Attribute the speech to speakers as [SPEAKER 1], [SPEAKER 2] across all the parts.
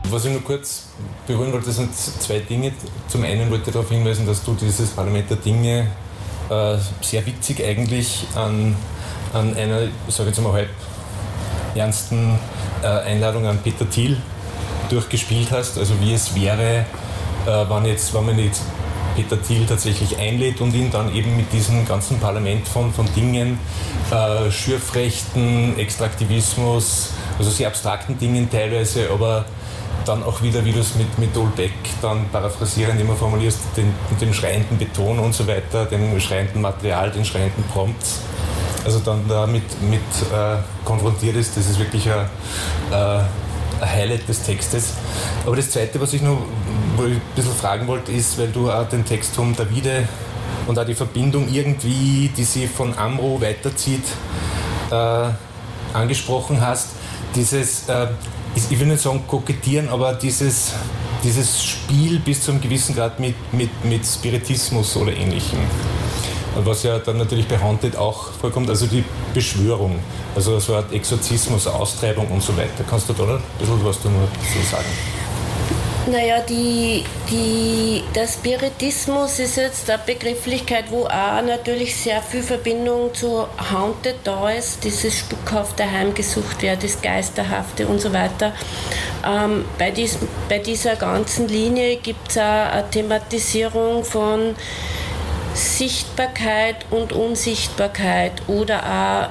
[SPEAKER 1] Was ich nur kurz berühren wollte, das sind zwei Dinge. Zum einen wollte ich darauf hinweisen, dass du dieses Parlament der Dinge sehr witzig eigentlich an einer, ich sage jetzt mal halb ernsten Einladung an Peter Thiel durchgespielt hast. Also wie es wäre, wenn man jetzt Peter Thiel tatsächlich einlädt und ihn dann eben mit diesem ganzen Parlament von Dingen, Schürfrechten, Extraktivismus, also sehr abstrakten Dingen teilweise, aber dann auch wieder, wie du es mit Dolbeck dann paraphrasierend immer formulierst, den schreienden Beton und so weiter, den schreienden Material, den schreienden Prompts, also dann damit konfrontiert ist, das ist wirklich ein Highlight des Textes. Aber das Zweite, was ich noch ein bisschen fragen wollte, ist, weil du auch den Text von Davide und auch die Verbindung irgendwie, die sie von Amro weiterzieht, angesprochen hast, dieses, ich will nicht sagen kokettieren, aber dieses Spiel bis zu einem gewissen Grad mit Spiritismus oder Ähnlichem. Was ja dann natürlich bei Haunted auch vorkommt, also die Beschwörung, also so eine Art Exorzismus, Austreibung und so weiter. Kannst du da ein bisschen was dazu sagen?
[SPEAKER 2] Naja, der Spiritismus ist jetzt eine Begrifflichkeit, wo auch natürlich sehr viel Verbindung zu Haunted da ist, dieses spukhafte Heimgesucht werden, das Geisterhafte und so weiter. Bei dieser ganzen Linie gibt es auch eine Thematisierung von Sichtbarkeit und Unsichtbarkeit oder auch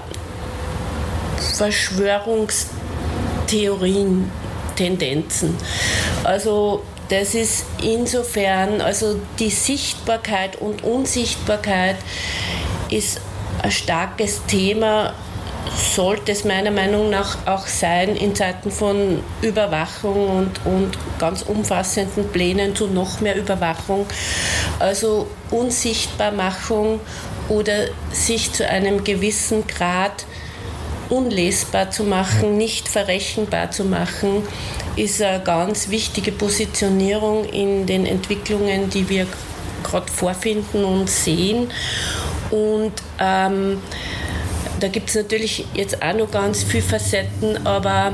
[SPEAKER 2] Verschwörungstheorien, Tendenzen. Also das ist insofern, also die Sichtbarkeit und Unsichtbarkeit ist ein starkes Thema, sollte es meiner Meinung nach auch sein in Zeiten von Überwachung und ganz umfassenden Plänen zu noch mehr Überwachung. Also Unsichtbarmachung oder sich zu einem gewissen Grad unlesbar zu machen, nicht verrechenbar zu machen, ist eine ganz wichtige Positionierung in den Entwicklungen, die wir gerade vorfinden und sehen. Und da gibt es natürlich jetzt auch noch ganz viele Facetten, aber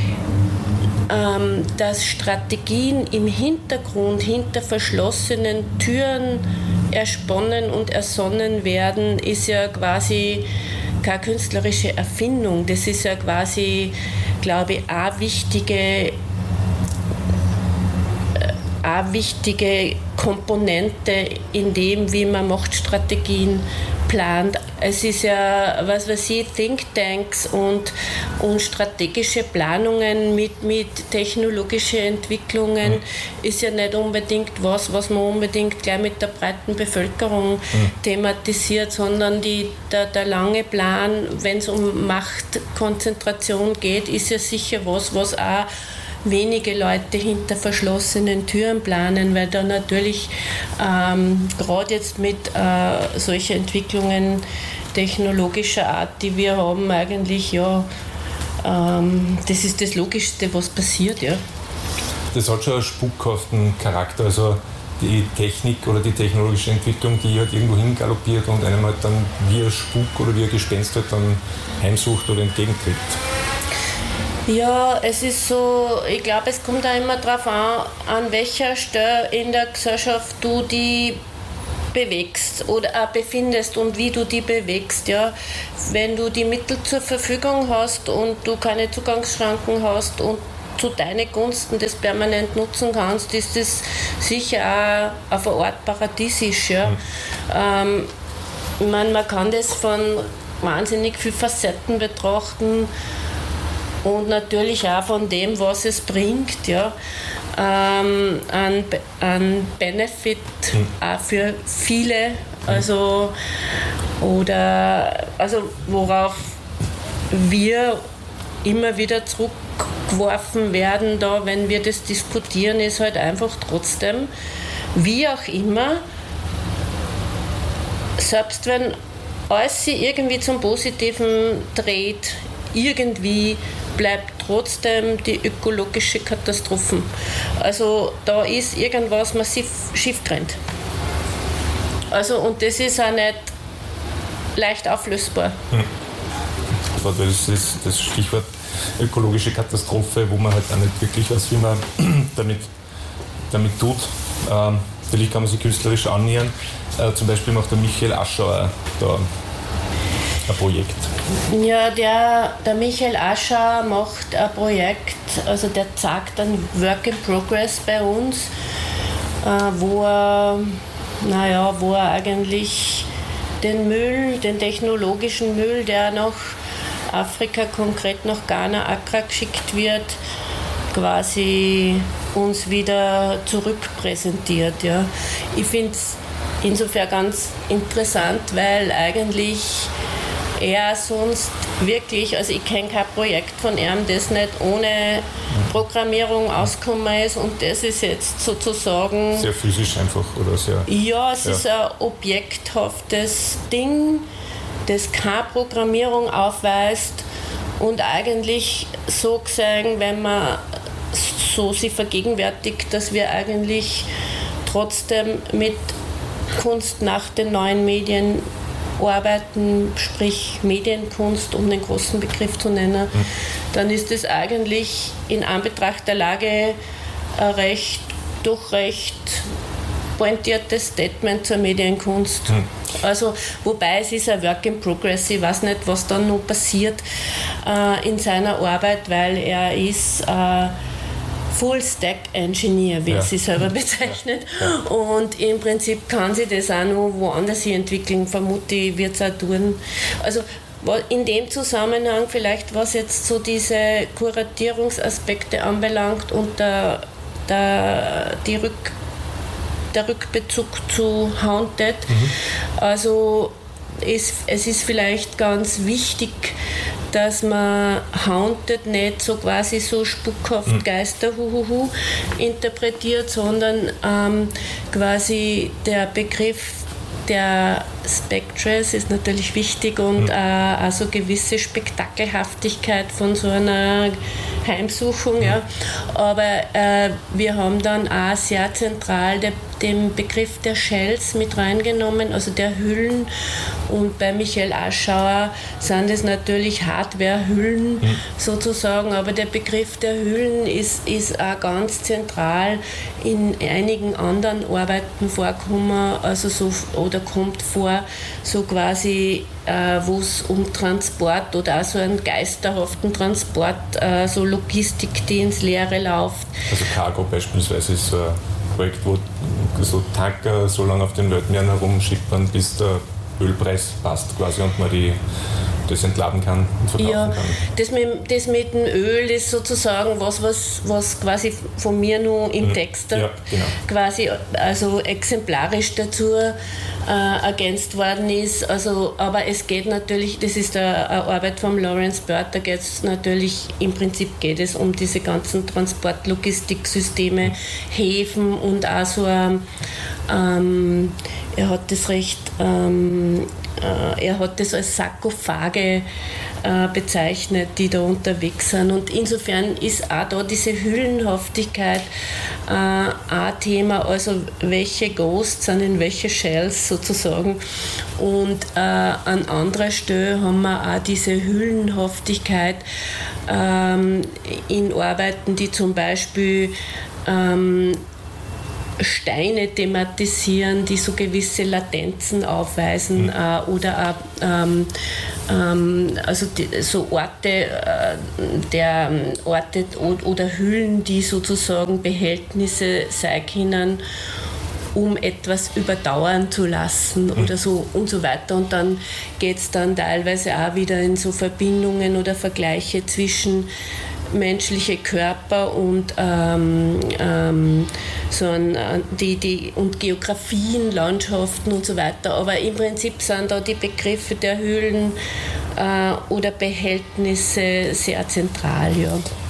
[SPEAKER 2] dass Strategien im Hintergrund, hinter verschlossenen Türen ersponnen und ersonnen werden, ist ja quasi keine künstlerische Erfindung. Das ist ja quasi, glaube ich, eine wichtige Komponente in dem, wie man Machtstrategien plant. Es ist ja, was weiß ich, Thinktanks und strategische Planungen mit technologischen Entwicklungen ist ja nicht unbedingt was man unbedingt gleich mit der breiten Bevölkerung thematisiert, sondern der lange Plan, wenn es um Machtkonzentration geht, ist ja sicher was auch wenige Leute hinter verschlossenen Türen planen, weil da natürlich gerade jetzt mit solchen Entwicklungen technologischer Art, die wir haben, eigentlich das ist das Logischste, was passiert. Ja.
[SPEAKER 1] Das hat schon einen spukhaften Charakter, also die Technik oder die technologische Entwicklung, die halt irgendwo hingaloppiert und einem halt dann wie ein Spuk oder wie ein Gespenst halt dann heimsucht oder entgegentritt.
[SPEAKER 2] Ja, es ist so, ich glaube, es kommt auch immer darauf an welcher Stelle in der Gesellschaft du die bewegst oder befindest und wie du die bewegst. Ja. Wenn du die Mittel zur Verfügung hast und du keine Zugangsschranken hast und zu deinen Gunsten das permanent nutzen kannst, ist das sicher auch auf eine Art paradiesisch. Ja. Ich meine, man kann das von wahnsinnig vielen Facetten betrachten. Und natürlich auch von dem, was es bringt, ja, an Benefit auch für viele, also worauf wir immer wieder zurückgeworfen werden, da, wenn wir das diskutieren, ist halt einfach trotzdem, wie auch immer, selbst wenn alles sich irgendwie zum Positiven dreht, irgendwie bleibt trotzdem die ökologische Katastrophe. Also da ist irgendwas massiv schief getrennt. Also, und das ist auch nicht leicht auflösbar.
[SPEAKER 1] Das ist das Stichwort. ökologische Katastrophe, wo man halt auch nicht wirklich weiß, wie man damit tut. Natürlich kann man sich künstlerisch annähern. Zum Beispiel macht der Michael Aschauer da ein Projekt.
[SPEAKER 2] Ja, der Michael Aschauer macht ein Projekt, also der zeigt ein Work in Progress bei uns, wo er eigentlich den Müll, den technologischen Müll, der nach Afrika, konkret nach Ghana, Accra geschickt wird, quasi uns wieder zurückpräsentiert. Ja. Ich finde es insofern ganz interessant, weil eigentlich er sonst wirklich, also ich kenne kein Projekt von ihm, das nicht ohne Programmierung ausgekommen ist, und das ist jetzt sozusagen...
[SPEAKER 1] Sehr physisch einfach, oder sehr...
[SPEAKER 2] Ja, es ist ein objekthaftes Ding, das keine Programmierung aufweist, und eigentlich so gesehen, wenn man so sich vergegenwärtigt, dass wir eigentlich trotzdem mit Kunst nach den neuen Medien arbeiten, sprich Medienkunst, um den großen Begriff zu nennen, dann ist es eigentlich in Anbetracht der Lage ein recht pointiertes Statement zur Medienkunst. Also, wobei es ist ein Work in Progress, ich weiß nicht, was dann noch passiert in seiner Arbeit, weil er ist Full-Stack-Engineer, wie sie selber bezeichnet. Ja. Und im Prinzip kann sie das auch noch woanders hin entwickeln, vermute ich, wird es auch tun. Also in dem Zusammenhang vielleicht, was jetzt so diese Kuratierungsaspekte anbelangt und der Rückbezug zu Haunted, also es ist vielleicht ganz wichtig, dass man Haunted nicht so quasi so spuckhaft Geister interpretiert, sondern quasi der Begriff der Spectres ist natürlich wichtig und also gewisse Spektakelhaftigkeit von so einer Heimsuchung. Ja. Aber wir haben dann auch sehr zentral den Begriff der Shells mit reingenommen, also der Hüllen. Und bei Michael Aschauer sind es natürlich Hardware-Hüllen sozusagen, aber der Begriff der Hüllen ist auch ganz zentral in einigen anderen Arbeiten vorkommen, also so, oder kommt vor, so quasi, wo es um Transport oder auch so einen geisterhaften Transport, so Logistik, die ins Leere läuft.
[SPEAKER 1] Also Cargo beispielsweise ist so ein Projekt, wo so Tanker so lange auf den Weltmeeren herumschippern, bis der Ölpreis passt quasi und man das entladen kann und verkaufen kann.
[SPEAKER 2] Das mit dem Öl ist sozusagen was quasi von mir nur im Text quasi also exemplarisch dazu ergänzt worden ist. Also, aber es geht natürlich, das ist eine Arbeit von Lawrence Bird, da geht es natürlich, im Prinzip geht es um diese ganzen Transportlogistiksysteme, Häfen und auch so er hat das recht, er hat das als Sarkophage bezeichnet, die da unterwegs sind. Und insofern ist auch da diese Hüllenhaftigkeit ein Thema, also welche Ghosts sind in welche Shells sozusagen. Und an anderer Stelle haben wir auch diese Hüllenhaftigkeit in Arbeiten, die zum Beispiel Steine thematisieren, die so gewisse Latenzen aufweisen oder auch also so Orte oder Hüllen, die sozusagen Behältnisse sein können, um etwas überdauern zu lassen oder so und so weiter. Und dann geht es dann teilweise auch wieder in so Verbindungen oder Vergleiche zwischen menschliche Körper und und Geografien, Landschaften und so weiter. Aber im Prinzip sind da die Begriffe der Höhlen oder Behältnisse sehr zentral. Ja.